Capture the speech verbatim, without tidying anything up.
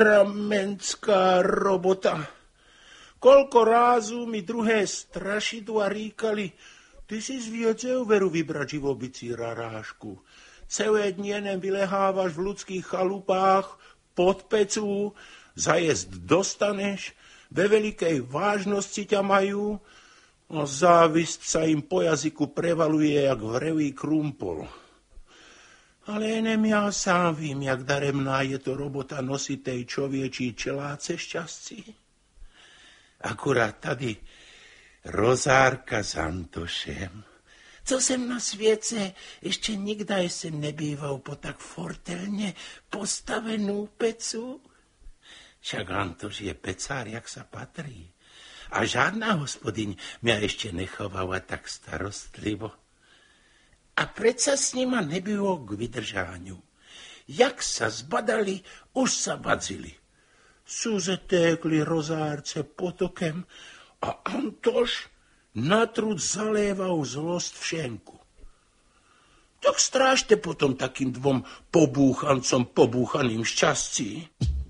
Ramenská robota. Koľko rázu mi druhé strašidla ríkali, ty si zviedzeu veru vybrať živobycí rarášku. Celé dnie nem vylehávaš v ľudských chalupách, pod pecu, zajezd dostaneš, ve veľkej vážnosti ťa majú, a závisť sa im po jazyku prevaluje, jak vrevý krumpol. Ale enem ja sám vím, jak daremná je to robota nositej čoviečí čeláce šťastí. Akurát tady rozárka s Antošem, co sem na sviece ešte nikda sem nebýval po tak fortelne postavenú pecu. Však Antoš je pecár, jak sa patrí. A žádná hospodyň mňa ešte nechovala tak starostlivo. A predsa s nima nebylo k vydržáňu. Jak sa zbadali, už sa vadzili. Súze tékli rozárce potokem a Antoš na trud zaléval zlost v šenku. Tak strážte potom takým dvom pobúchancom pobúchaným šťastí.